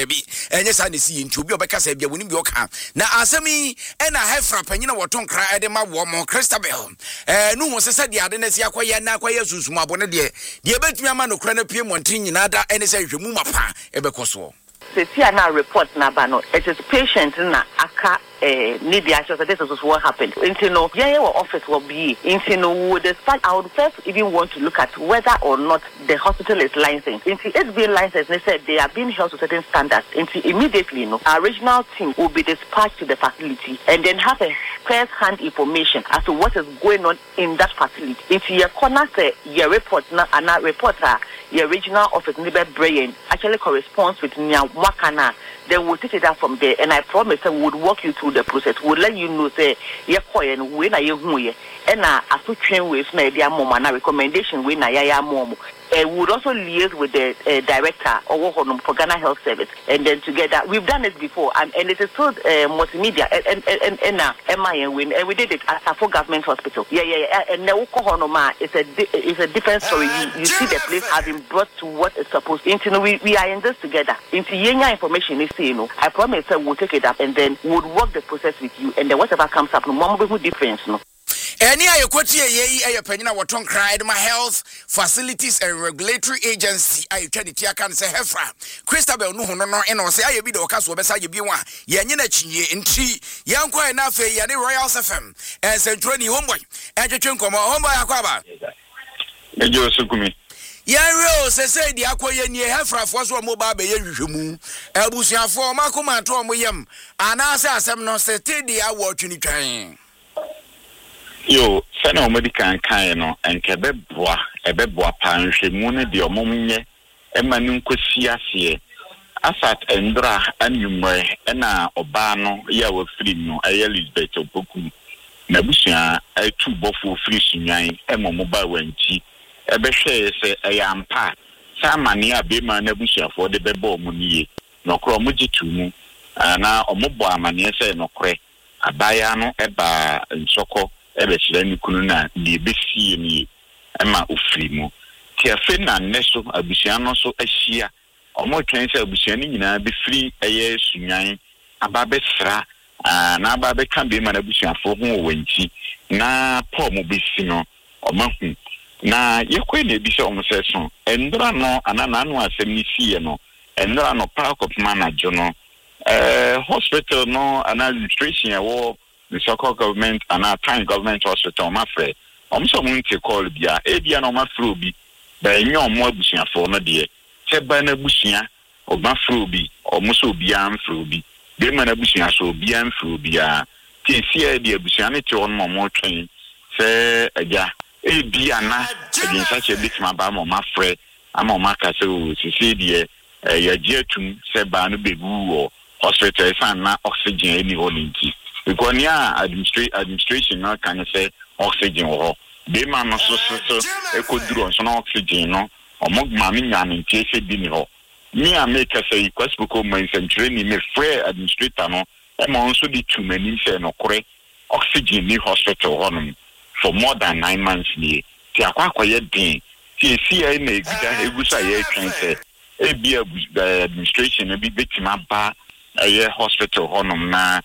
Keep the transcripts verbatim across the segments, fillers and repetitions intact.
Debbie enye sa ne si nti obi obeka sa bia woni bi oka na asemi ena hefra panyina woton kra ede ma wo mo Christabel eh nu ho sese de ade na si akoye na akoye susum abone de de betumi ama no kra na pie montin nyina da ene se hwemu mapa ebekoso see a report na bano. It is patient na aka eh need the actual this is what happened. Into no yeah our office will be into no would despite I would first even want to look at whether or not the hospital is licensed. Into it's being licensed, they said they are being held to certain standards. Into immediately no our regional team will be dispatched to the facility and then have a first hand information as to what is going on in that facility. Into your corner say your report na and a reporter your regional office Nibe Brain actually corresponds with Nya Wakana. Then we'll take it out from there, and I promise I would walk you through the process. We'll let you know, say, you're and when I you and I put train with my dear mom and a recommendation when I am mom. And would also liaise with the uh, director or for Ghana Health Service, and then together we've done it before, and, and it is told uh, multimedia and and and uh, M I and win, and we did it at Safo Government Hospital. Yeah, yeah, yeah. And now it's a it's a different story. You, you see the place having brought to what it's supposed to. Into we we are in this together. Into Yenya information is you know. I promise I will take it up, and then we'll work the process with you, and then whatever comes up, no more will difference, no. Any aye kwoti ye aye panyina woton cried my health facilities and regulatory agency aye twani tia kan se hefra Christabel no hono no eno se aye bi de okaso obesa ye bi wa ye nye na chinye nti yanko e na fe ye ne Royal F M and Centroni homeboy e twetwe nkomo homeboy akwaba ejo sukumi Yanro se se di akoye ni hefra fo so mo ba be ye hwehwemu abusuafo makoma to mo yam ana se asem no se te dia wo twini twan Yo, sena omedi kan kan no enke beboa ebeboa pa nhwemu ne de omomnye ema ne nkosi ase asat endra anwumre na oba no ya wa firi no aye Elizabeth Opoku na busua atu bofo firi sunyan ema mo ba wanti ebehwe se ayampa samane abema na busuafo de bebo mo niye nokro mo gitumu na omobo amane se nokre abaya no eba nsoko ebe chirani kunu na de besi ni ema ofrimu ti afe na neso abusia no so ahia omo twen se abusia ni nyina be free eye sunyan ababe sra na ababe kan be ma na abusia fo ho wanti na po mo besi no omahu na yekwe na bi se omo se so endra no anana anu asem ni sie no endra no park of manager no eh hospital no administration ya wo the local government and our time government hospital my friend I'm so going to call bia e bia no ma fro bi ba enyo mo abusuafo no de se ba na abusua o ma fro bi o mo so bia am fro bi be ma na abusua so bia am fro bia ti si e de abusua ne ti on mo mo twen se aja e bia na e nsa che bit ma ba mo ma frɛ ama ma ka se o si si de ya je tum se ba no begu o hospital san na oxygen eni ho ninki because near administration administration now can say oxygen or they man no so so e ko duro so na oxygen no o mo ma me nya me tie se bi ni ho me a make say request because my century ni me free administrator no e mo so di too many say no kore oxygen ni hospital honum for more than nine months ni ti akwa akoye din ti si e na eguda egusa ye twen say e bi administration e bi betima ba e hospital honum na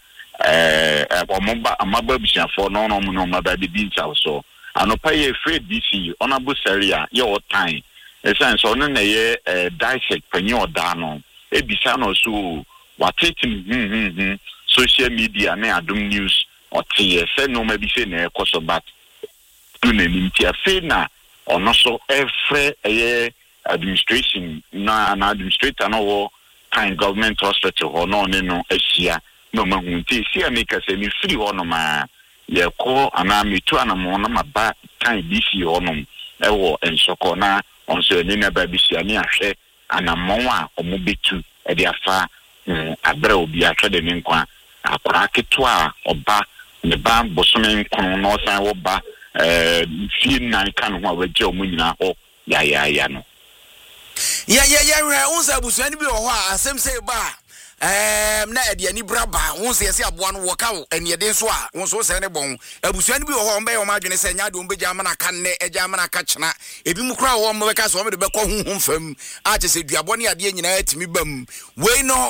eh amaba amaba bisiafo no no no maba de bi ncha so anopa ye afraid D C honorable seria ye o time esan so no na ye dissect panyi oda no e bisa no so watetim hm hm social media na adum news o tie se no ma bi se na ekoso bat tu na nimti afi na ono so every ye administration na an administrator no wo time government hospital ho no ne no ahia no mahunti si ameka se ni free hono ma ye ko ana metu ana mo na maba kan B C hono e wo ensoko na onso ni na ba B C ani ahwe ana mo a omo betu e dia fa abra obi atwa de ne nkwa akora keto a oba ne ba bosome nkon no san wo ba eh fi nan kan ho a waje omo nyina ho ya ya ya no ya ya ya re unsa busuani bi ho a asem say ba Um, na edi ani braba won se yesi aboa no woka wo eni eden so a won so se ne bon abusuani bi wo ho mbe yo ma adwene se nya de ombe gya mana kan ne eja mana ka chena ebi mu kra wo mo beka so mo de beko hunhum fam a che se duabo ne ade nyina atimi bam we no